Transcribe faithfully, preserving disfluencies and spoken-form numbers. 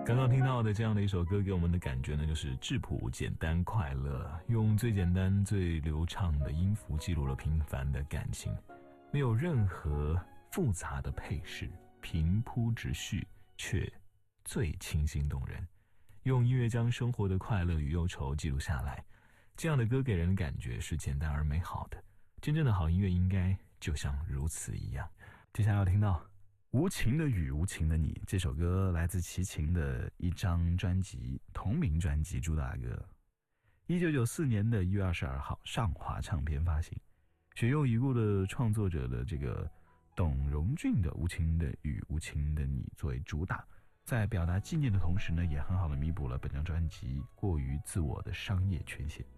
刚刚听到的这样的一首歌给我们的感觉呢，就是质朴、简单、快乐，用最简单、最流畅的音符记录了平凡的感情，没有任何复杂的配饰，平铺直叙，却最清新动人。用音乐将生活的快乐与忧愁记录下来，这样的歌给人的感觉是简单而美好的。真正的好音乐应该就像如此一样。接下来要听到无情的雨，无情的你，这首歌来自齐秦的一张专辑，同名专辑主打歌，一九九四年的一月二十二号上华唱片发行，选用已故的创作者的这个董荣俊的无情的雨，无情的你作为主打，在表达纪念的同时呢，也很好的弥补了本张专辑过于自我的商业缺陷。